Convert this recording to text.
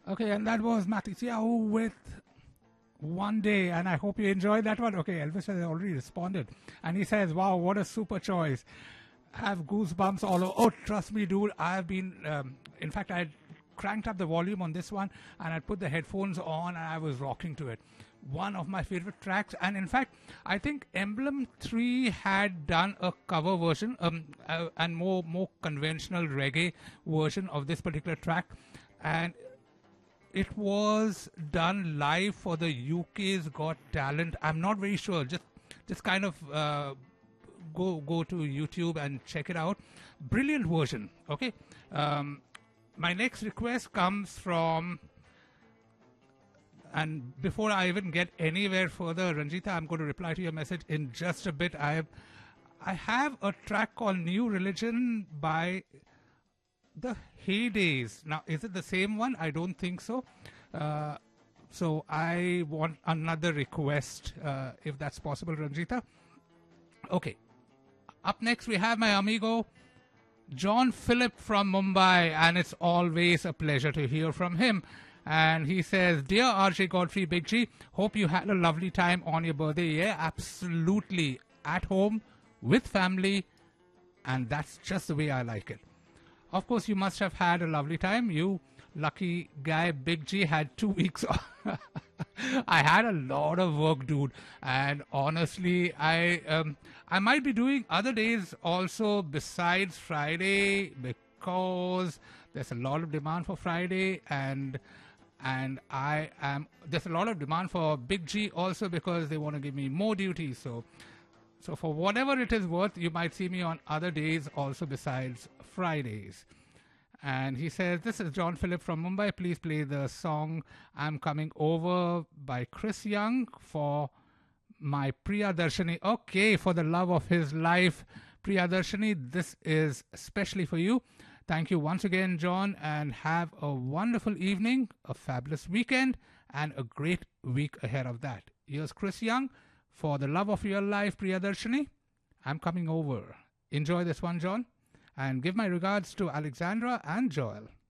Okay, and that was Matisiao with One Day, and I hope you enjoyed that one. Okay, Elvis has already responded, and he says, "Wow, what a super choice! Have goosebumps all over." Oh, trust me, dude. I've been, in fact, I cranked up the volume on this one, and I put the headphones on, and I was rocking to it. One of my favorite tracks, and in fact, I think Emblem 3 had done a cover version, and more conventional reggae version of this particular track, and it was done live for the UK's Got Talent. I'm not very sure. Just kind of go to YouTube and check it out. Brilliant version. Okay. My next request comes from, and before I even get anywhere further, Ranjita, I'm going to reply to your message in just a bit. I have a track called New Religion by the Heydays. Now, is it the same one? I don't think so. So I want another request, if that's possible, Ranjita. Okay. Up next, we have my amigo John Philip from Mumbai, and it's always a pleasure to hear from him. And he says, "Dear RJ Godfrey Big G, hope you had a lovely time on your birthday." Yeah, absolutely. At home, with family, and that's just the way I like it. Of course, you must have had a lovely time. You lucky guy, Big G, had 2 weeks off. I had a lot of work, dude, and honestly, I might be doing other days also besides Friday, because there's a lot of demand for Friday, and there's a lot of demand for Big G also, because they want to give me more duties. So for whatever it is worth, you might see me on other days also besides Fridays. And he says, "This is John Philip from Mumbai. Please play the song I'm Coming Over by Chris Young for my Priya Darshani." Okay, for the love of his life, Priya Darshani, this is especially for you. Thank you once again, John, and have a wonderful evening, a fabulous weekend, and a great week ahead of that. Here's Chris Young for the love of your life, Priya Darshani. I'm Coming Over. Enjoy this one, John, and give my regards to Alexandra and Joel.